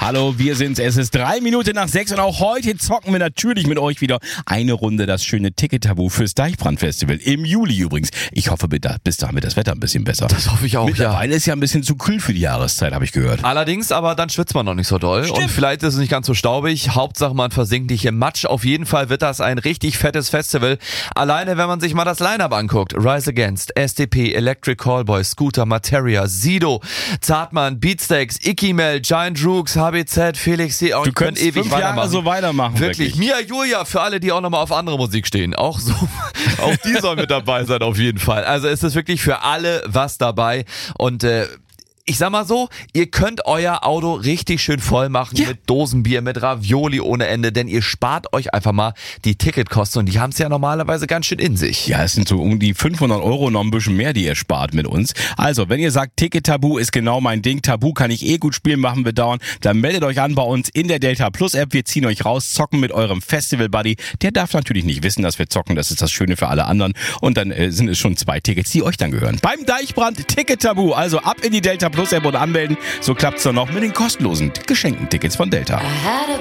Hallo, wir sind's. Es ist 3 Minuten nach 6 und auch heute zocken wir natürlich mit euch wieder eine Runde das schöne Ticket-Tabu fürs Deichbrand-Festival. Im Juli übrigens. Ich hoffe, bis dahin wird das Wetter ein bisschen besser. Das hoffe ich auch, Mittlerweile ist ja ein bisschen zu kühl für die Jahreszeit, habe ich gehört. Allerdings, aber dann schwitzt man noch nicht so doll. Stimmt. Und vielleicht ist es nicht ganz so staubig. Hauptsache, man versinkt nicht im Matsch. Auf jeden Fall wird das ein richtig fettes Festival. Alleine, wenn man sich mal das Line-Up anguckt. Rise Against, SDP, Electric Callboy, Scooter, Materia, Sido, Zartmann, Beatsteaks, Ikimel, Giant Rooks, HBZ, Felix C. Du könntest ewig 5 Jahre so weitermachen. Wirklich. Mia Julia, für alle, die auch nochmal auf andere Musik stehen. Auch die sollen mit dabei sein, auf jeden Fall. Also es ist wirklich für alle was dabei. Und ich sag mal so, ihr könnt euer Auto richtig schön voll machen mit Dosenbier, mit Ravioli ohne Ende, denn ihr spart euch einfach mal die Ticketkosten und die haben es ja normalerweise ganz schön in sich. Ja, es sind so um die 500 Euro, noch ein bisschen mehr, die ihr spart mit uns. Also, wenn ihr sagt, Ticket-Tabu ist genau mein Ding, Tabu kann ich gut spielen, machen wir dauernd, dann meldet euch an bei uns in der Delta Plus App. Wir ziehen euch raus, zocken mit eurem Festival-Buddy. Der darf natürlich nicht wissen, dass wir zocken, das ist das Schöne für alle anderen. Und dann sind es schon 2 Tickets, die euch dann gehören. Beim Deichbrand Ticket-Tabu, also ab in die Delta Plus App und anmelden. So klappt's dann noch mit den kostenlosen geschenkten Tickets von Delta.